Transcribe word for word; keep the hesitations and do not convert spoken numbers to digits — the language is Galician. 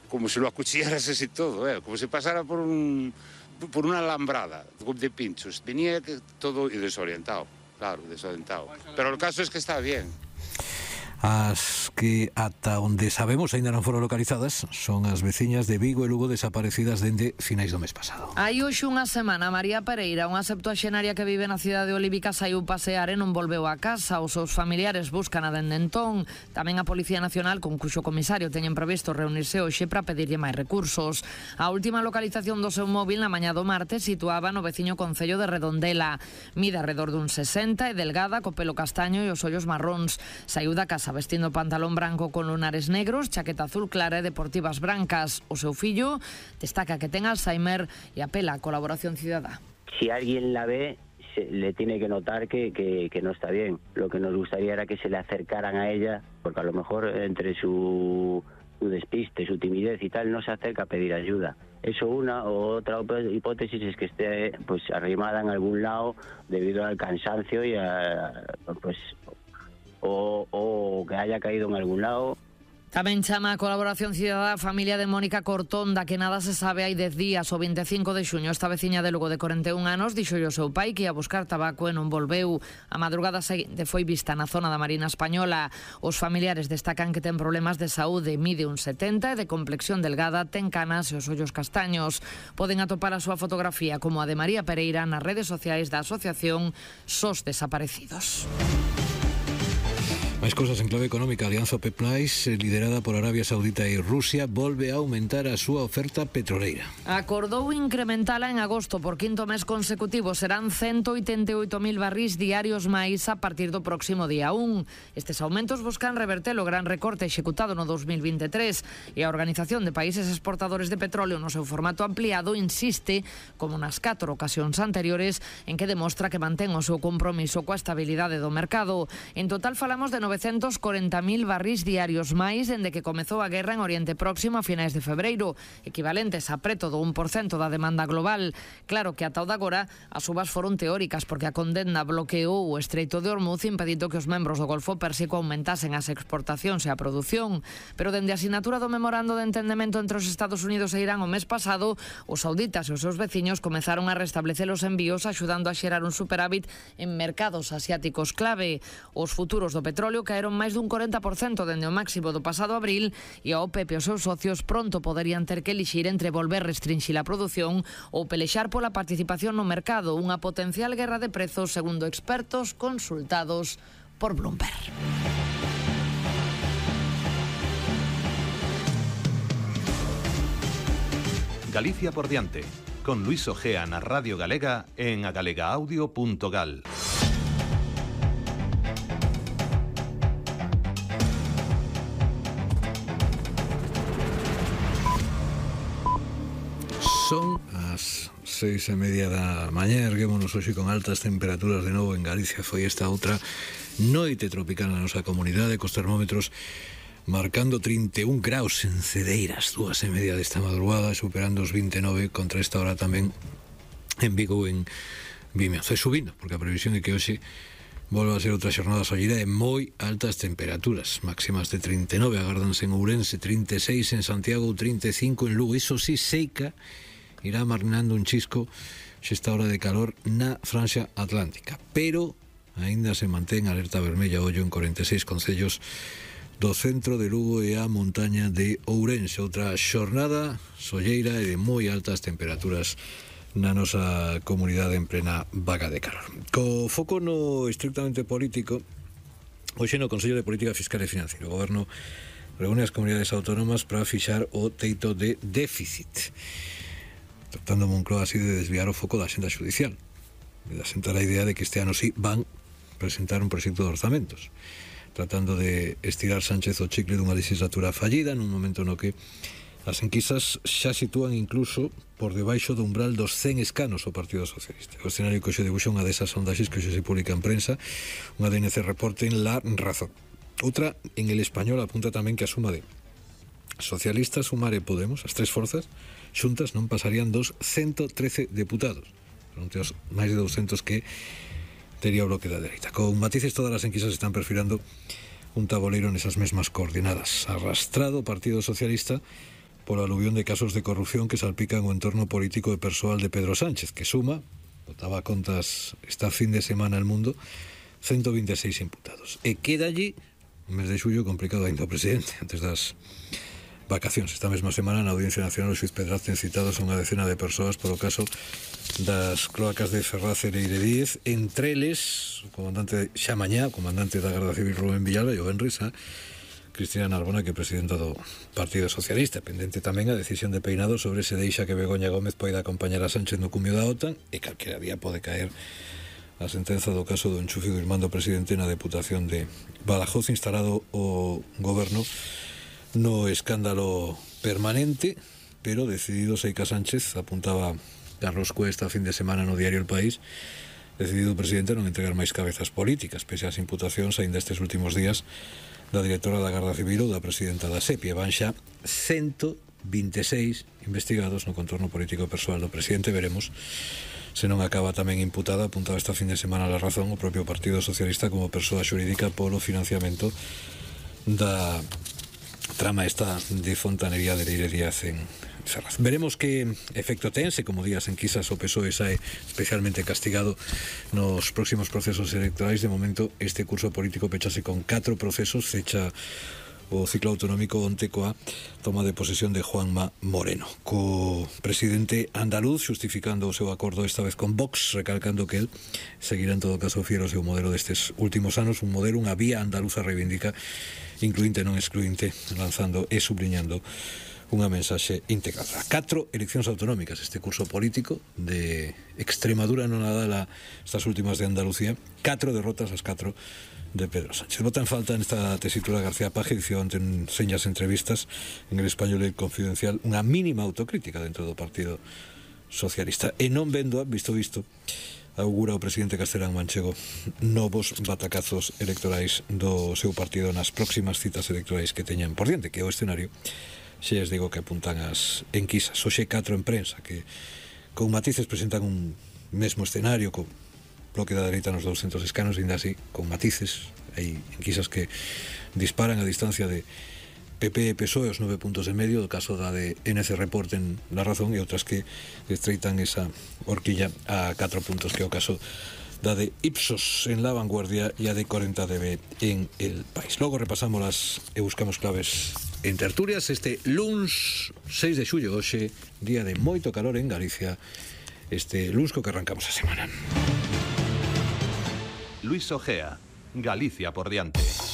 como si lo acuchillaras así todo, eh, como si pasara por un por una alambrada de pinchos. Venía todo desorientado, claro, desorientado. Pero el caso es que está bien. As que ata onde sabemos aínda non foron localizadas son as veciñas de Vigo e Lugo desaparecidas dende finais do mes pasado. Hai hoxe unha semana, María Pereira, unha septuaxenaria que vive na cidade de Olívica, saiu pasear e non volveu a casa. Os seus familiares buscan a dende entón. Tamén a Policía Nacional, con cuxo comisario teñen previsto reunirse hoxe para pedirlle máis recursos. A última localización do seu móvil na mañá do martes situaba no veciño concello de Redondela. Mide alrededor dun sesenta e delgada, co pelo castaño e os ollos marróns. Saiu da casa vestindo pantalón branco con lunares negros, chaqueta azul clara e deportivas brancas. O seu fillo destaca que ten Alzheimer e apela a colaboración cidadá. Si alguien la ve, se, le tiene que notar que, que, que no está bien. Lo que nos gustaría era que se le acercaran a ella, porque a lo mejor entre su, su despiste, su timidez y tal, no se acerca a pedir ayuda. Eso una, o otra hipótesis es que esté pues arrimada en algún lado debido al cansancio y a, pues O, o que haya caído en algún lado. Tamén chama a colaboración cidadá a familia de Mónica Cortón, da que nada se sabe hai dez días. O vinte e cinco de xuño esta veciña de Lugo de corenta e un anos dixo o seu pai que ia buscar tabaco e non volveu. A madrugada seguinte foi vista na zona da Marina Española. Os familiares destacan que ten problemas de saúde, mide un setenta e de complexión delgada, ten canas e os ollos castaños. Poden atopar a súa fotografía como a de María Pereira nas redes sociais da asociación Sos Desaparecidos. Máis cosas en clave económica. Alianza OPEP Plus, liderada por Arabia Saudita e Rusia, volve a aumentar a súa oferta petroleira. Acordou incrementala en agosto por quinto mes consecutivo. Serán ciento oitenta e oito mil barrís diarios máis a partir do próximo día un. Estes aumentos buscan reverter o gran recorte executado no dos mil veintitrés e a Organización de Países Exportadores de Petróleo no seu formato ampliado insiste, como nas catro ocasións anteriores, en que demostra que mantén o seu compromiso coa estabilidade do mercado. En total falamos de novecentos corenta mil barrís diarios máis dende que comezou a guerra en Oriente Próximo a finais de febreiro, equivalentes a preto do un por cento da demanda global. Claro que ata o de agora as subas foron teóricas porque a condena bloqueou o Estreito de Hormuz impedindo que os membros do Golfo Pérsico aumentasen as exportacións e a produción. Pero dende a asinatura do memorando de entendemento entre os Estados Unidos e Irán o mes pasado, os sauditas e os seus veciños comezaron a restablecer os envíos axudando a xerar un superávit en mercados asiáticos clave. Os futuros do petróleo caeron máis dun corenta por cento dende o máximo do pasado abril e a OPEP e os seus socios pronto poderían ter que elixir entre volver restringir a produción ou pelexar pola participación no mercado, unha potencial guerra de prezos segundo expertos consultados por Bloomberg. Galicia por diante, con Luis Ojea na Radio Galega en agalegaaudio punto gal. Son as seis e media da mañá. Erguémonos hoxe con altas temperaturas de novo en Galicia. Foi esta outra noite tropical na nosa comunidade, cos termómetros marcando trinta e un graus en Cedeiras, dúas e media desta madrugada, superando os vinte e nove contra esta hora tamén en Vigo, en Vimianzo. E subindo, porque a previsión é que hoxe volve a ser outra xornada sollida e moi altas temperaturas, máximas de trinta e nove agárdanse en Ourense, trinta e seis en Santiago, trinta e cinco en Lugo. Iso sí, seica irá marnando un chisco xesta hora de calor na franxa atlántica, pero aínda se mantén alerta vermella ollo en corenta e seis concellos do centro de Lugo e a montaña de Ourense. Outra xornada solleira e de moi altas temperaturas na nosa comunidade en plena vaga de calor. Co foco no estrictamente político, hoxe no Consello de Política Fiscal e Financiera o Goberno reúne as comunidades autónomas para fixar o teito de déficit, tratando Moncloa así de desviar o foco da xenda judicial, de asentar a idea de que este ano sí van presentar un proxecto de orzamentos, tratando de estirar Sánchez o chicle dunha legislatura fallida nun momento no que as enquisas xa sitúan incluso por debaixo do umbral dos cen escanos o Partido Socialista. O escenario que hoxe debuxa unha desas sondaxes que hoxe se publica en prensa, unha D N C reporte en La Razón. Outra, en El Español, apunta tamén que a suma de socialistas, Sumar e Podemos, as tres forzas xuntas, non pasarían dos ciento trece deputados, fronte aos máis de douscentos que tería o bloque da dereita. Con matices, todas as enquisas están perfilando un taboleiro nesas mesmas coordenadas, arrastrado o Partido Socialista pola aluvión de casos de corrupción que salpican o entorno político e persoal de Pedro Sánchez, que suma, botaba contas esta fin de semana al mundo, ciento veintiséis imputados. E queda allí un mes de xullo complicado ainda o presidente, antes das vacacións. Esta mesma semana na Audiencia Nacional o xuiz Pedraz ten citados a unha decena de persoas polo caso das cloacas de Ferraz e Leire Díez, entre eles o comandante xa mañá, o comandante da Garda Civil Rubén Villalba e o Benres, a Cristina Narbona, que é presidenta do Partido Socialista. Pendente tamén a decisión de Peinado sobre se deixa que Begoña Gómez poida acompañar a Sánchez no cumio da OTAN, e calquera día pode caer a sentenza do caso do enchufe do irmán do presidente na Deputación de Badajoz, instalado o goberno no escándalo permanente, pero decidido Seica Sánchez, apuntaba Carlos Cuesta a fin de semana no diario El País, decidido o presidente non entregar máis cabezas políticas, pese ás imputacións aínda estes últimos días da directora da Garda Civil ou da presidenta da SEPI. Van xa ciento veintiséis investigados no contorno político persoal do presidente. Veremos se non acaba tamén imputada, apuntaba esta fin de semana a La Razón, o propio Partido Socialista como persoa xurídica polo financiamento da trama esta de fontanería de Leire Díaz en Ferraz. Veremos que efecto ten, se como días en quizás o P S O E sae especialmente castigado nos próximos procesos electorais. De momento este curso político pechase con catro procesos, fecha o ciclo autonómico onte coa toma de posesión de Juanma Moreno, co presidente andaluz xustificando o seu acordo esta vez con Vox, recalcando que el seguirá en todo caso fiel ao seu modelo destes últimos anos, un modelo, unha vía andaluza reivindica, incluinte non excluinte, lanzando e subliñando unha mensaxe integradora. Catro eleccións autonómicas este curso político de Extremadura no Nadal estas últimas de Andalucía, catro derrotas as catro de Pedro Sánchez. Bota en falta en esta tesitura García Paje, dicía en señas entrevistas en El Español e El Confidencial, unha mínima autocrítica dentro do Partido Socialista, e non vendo, visto visto, augura o presidente Castelán Manchego novos batacazos electorais do seu partido nas próximas citas electorais que teñan por diante, que é o escenario, xe les digo que apuntan as enquisas. Hoxe catro en prensa que con matices presentan un mesmo escenario, con bloque da dereita nos douscentos escanos, ainda así, con matices. Hai enquisas que disparan a distancia de P P e P S O E os nove puntos e medio, do caso da de N C Report en La Razón, e outras que estreitan esa horquilla a catro puntos, que é o caso da de Ipsos en La Vanguardia e a de cuarenta D B en El País. Logo repasamos las e buscamos claves en tertulias este luns seis de xullo, hoxe día de moito calor en Galicia, este luns co que arrancamos a semana. Luis Ojea, Galicia por diante.